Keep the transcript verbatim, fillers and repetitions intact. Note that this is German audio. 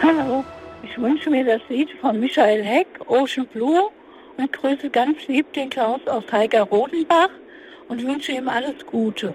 Hallo, ich wünsche mir das Lied von Michael Heck, Ocean Blue, und grüße ganz lieb den Klaus aus Heiger Rodenbach und wünsche ihm alles Gute.